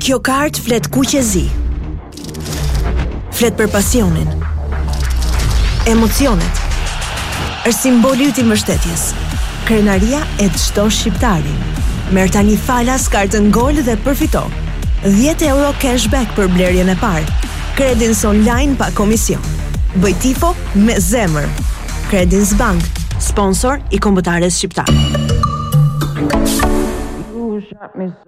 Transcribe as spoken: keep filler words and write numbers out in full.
Kjo kartë flet kuqezi. Flet për pasionin, emocionet. Është simboli yt i mbështetjes. Krenaria e çdo shqiptari. Merr tani falas kartën Gol dhe përfito dhjetë euro cashback për blerjen e parë. Credins online pa komision. Bëj tifo me zemër. Credins Bank, sponsor i kombëtares shqiptare.